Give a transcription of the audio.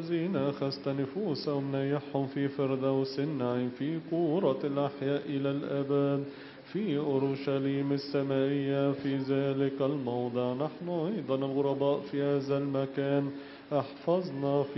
الذين أخذت نفوسهم نيحهم في فردوس النعيم في كورة الأحياء إلى الأبد في أورشليم السمائية في ذلك الموضع. نحن أيضا الغرباء في هذا المكان احفظنا